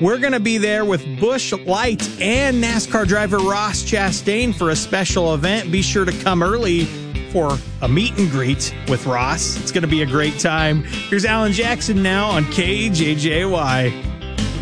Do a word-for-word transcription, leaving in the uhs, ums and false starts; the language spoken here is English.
We're going to be there with Busch Light and NASCAR driver Ross Chastain for a special event. Be sure to come early for a meet and greet with Ross. It's going to be a great time. Here's Alan Jackson now on K J J Y.